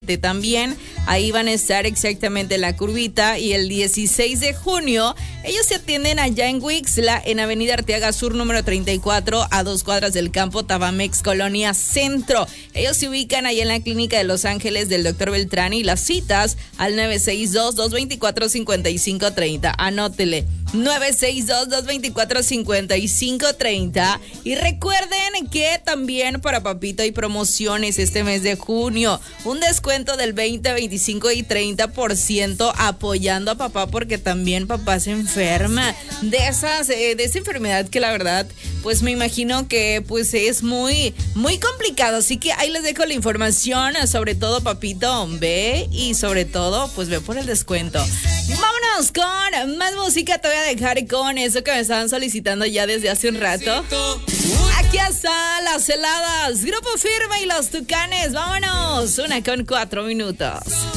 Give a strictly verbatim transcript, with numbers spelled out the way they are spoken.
siete también. Ahí van a estar exactamente la curvita. Y el dieciséis de junio, ellos se atienden allá en Huixla, en Avenida Arteaga Sur, número treinta y cuatro, a dos cuadras del campo Tabamex, Colonia Centro. Ellos se ubican allá en la clínica de Los Ángeles del doctor Beltrán, y las citas al nueve seis dos, dos dos cuatro, cinco cinco tres cero. Anótele. nueve seis dos, dos dos cuatro, cinco cinco tres cero. Y recuerden que también para Papito hay promociones este mes de junio. Un descuento del veinte, veinticinco y treinta por ciento apoyando a papá, porque también papá se enferma de esas, eh, de esa enfermedad que la verdad, pues me imagino que pues es muy, muy complicado. Así que ahí les dejo la información, sobre todo Papito, ve y sobre todo pues ve por el descuento. Vámonos con más música. Te voy a dejar con eso que me estaban solicitando ya desde hace un rato. Aquí están las heladas, Grupo Firme y los Tucanes. Vámonos, una con cuatro minutos.